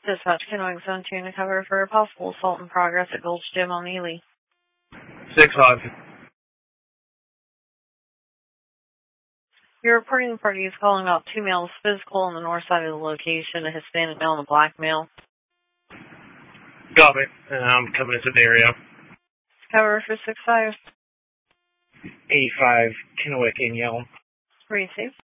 Dispatch Kennewick Zone 2 to cover for a possible assault in progress at Gold's Gym on Ely. 6-5. Your reporting party is calling about 2 males physical on the north side of the location, a Hispanic male and a black male. Got it. I'm coming into the area. Cover for 6-5. 8-5, Kennewick and Yelm. Receive.